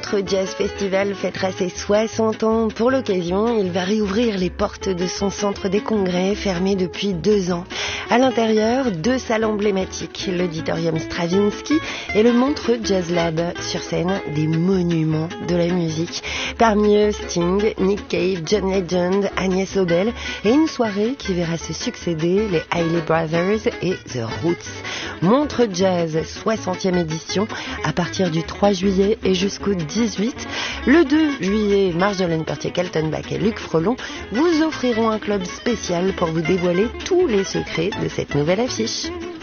Montreux Jazz Festival fêtera ses 60 ans. Pour l'occasion, il va réouvrir les portes de son centre des congrès, fermé depuis 2 ans. À l'intérieur, 2 salles emblématiques, l'auditorium Stravinsky et le Montreux Jazz Lab. Sur scène, des monuments de la musique. Parmi eux, Sting, Nick Cave, John Legend, Agnès Obel et une soirée qui verra se succéder les Hailey Brothers et The Roots. Montreux Jazz, 60e édition, à partir du 3 juillet et jusqu'au 18. Le 2 juillet, Marjolaine Portier-Kaltenbach et Luc Frelon vous offriront un club spécial pour vous dévoiler tous les secrets de cette nouvelle affiche.